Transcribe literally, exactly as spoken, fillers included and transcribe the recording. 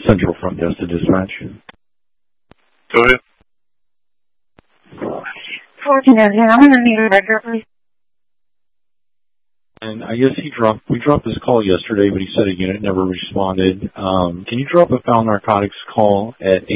Central Front Desk to dispatch. Go ahead. fourteen oh ten, I'm going to need a record, please. And I guess he dropped, we dropped his call yesterday, but he said a unit never responded. Um, can you drop a foul narcotics call at